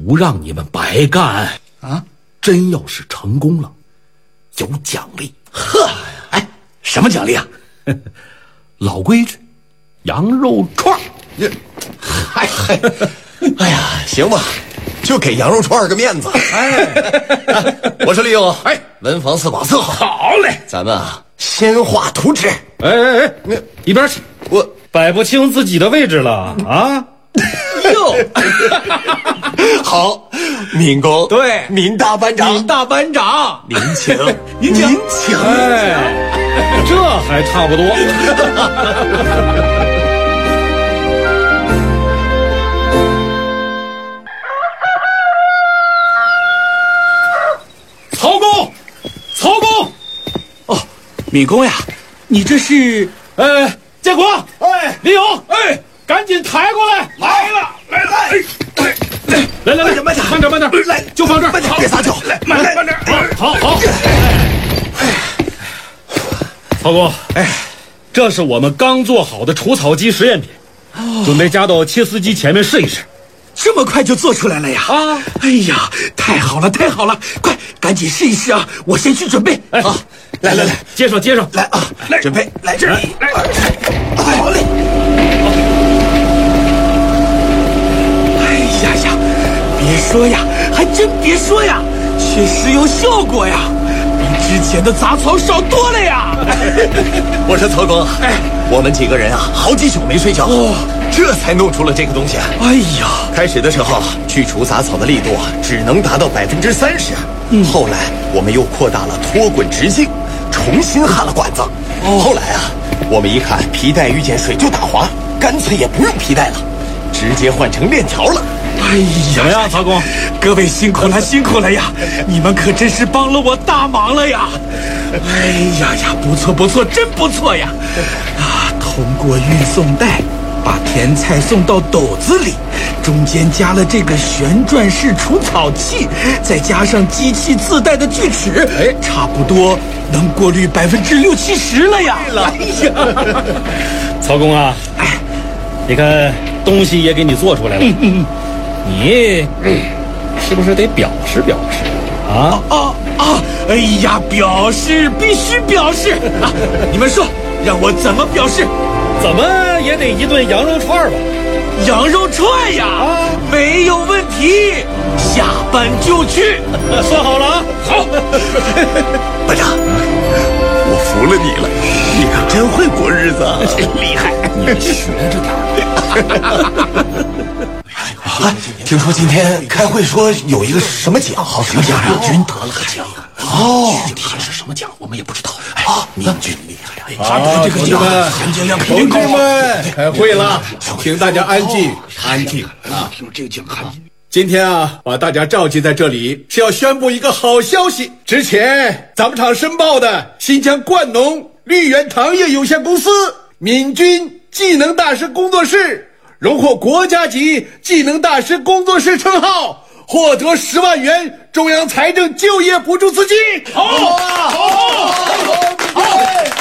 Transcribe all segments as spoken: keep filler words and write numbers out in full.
不让你们白干啊！ 真要是成功了，有奖励。 呵，哎，什么奖励啊？ 老规矩，羊肉串。 嗨嗨，哎呀，行吧，就给羊肉串个面子。哎，我说李勇，哎，文房四宝伺候。 好嘞， 咱们啊，先画图纸。 哎哎哎，你一边去， 我摆不清自己的位置了啊！ 哟，好，闵公， 对， 闵大班长， 闵大班长， 您请，您请，您请， 哎，这还差不多。曹公，曹公， 哦，闵公呀，你这是？ 哎，建国，哎，李勇，哎，赶紧抬过来！ 来了，来了，来来来来， 慢点， 慢点，慢点， 来， 就放这儿， 慢点，别撒娇，来， 慢点，慢点，好好。曹公，哎，这是我们刚做好的除草机实验品，准备加到切丝机前面试一试。 这么快就做出来了呀！啊！哎呀，太好了，太好了！快，赶紧试一试啊！我先去准备。 哎，好，来来来，接上接上， 来啊！来，准备，来这里，来，好嘞！哎呀呀，别说呀，还真别说呀，确实有效果呀，比之前的杂草少多了呀！ 我说曹公，哎，我们几个人啊，好几宿没睡觉。哦，这才弄出了这个东西。 哎呀， 开始的时候去除杂草的力度只能达到百分之三十，嗯，后来我们又扩大了脱滚直径，重新焊了管子。哦，后来啊，我们一看皮带遇见水就打滑，干脆也不用皮带了，直接换成链条了。 哎呀， 怎么样，曹公？ 各位辛苦了，辛苦了呀！你们可真是帮了我大忙了呀！哎呀呀，不错不错，真不错呀！啊，通过运送带把甜菜送到斗子里，中间加了这个旋转式除草器，再加上机器自带的锯齿，哎，差不多能过滤百分之六七十了呀！ 对了， 哎呀， 曹公啊，哎，你看东西也给你做出来了，嗯嗯，你、嗯、是不是得表示表示啊？ 啊啊！哎呀，表示必须表示啊！你们说让我怎么表示？ 怎么也得一顿羊肉串吧？ 羊肉串呀，啊，没有问题，下班就去。 算好了啊！好， 班长，我服了你了，你可真会过日子啊！ 厉害， 你们学着点。 哎，听说今天开会说有一个什么奖，好什么奖？ 闵军得了个奖。 哦， 具体是什么奖我们也不知道。 啊， 闵军厉害呀！ 他得这个奖，含金量肯定高。 同志们，开会了，请大家安静，安静啊！ 听这个奖含金。 今天啊，把大家召集在这里是要宣布一个好消息。之前咱们厂申报的新疆冠农绿源糖业有限公司闵军技能大师工作室荣获国家级技能大师工作室称号，获得十万元中央财政就业补助资金。 好，好，好，好。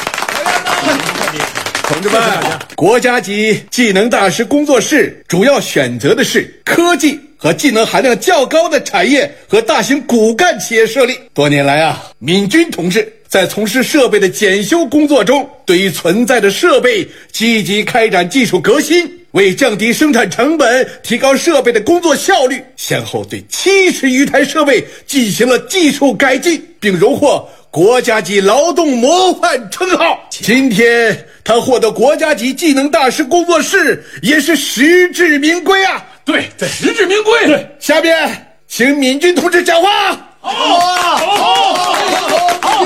同志们，国家级技能大师工作室主要选择的是科技和技能含量较高的产业和大型骨干企业设立。多年来啊，闵军同志在从事设备的检修工作中，对于存在的设备积极开展技术革新，为降低生产成本、提高设备的工作效率，先后对七十余台设备进行了技术改进，并荣获国家级劳动模范称号。今天他获得国家级技能大师工作室，也是实至名归啊！ 对，这实至名归。 对，下面请闵军同志讲话。 好啊，好，好，好，好。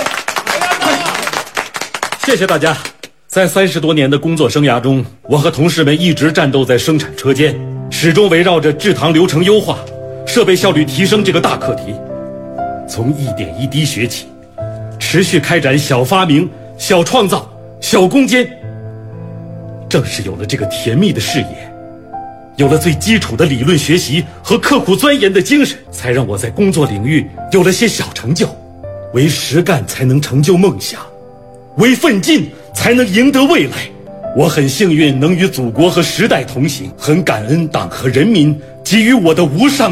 谢谢大家。在三十多年的工作生涯中，我和同事们一直战斗在生产车间，始终围绕着制糖流程优化、设备效率提升这个大课题，从一点一滴学起，持续开展小发明、小创造、小攻坚。正是有了这个甜蜜的事业，有了最基础的理论学习和刻苦钻研的精神，才让我在工作领域有了些小成就。为实干才能成就梦想，为奋进才能赢得未来。我很幸运能与祖国和时代同行，很感恩党和人民给予我的无上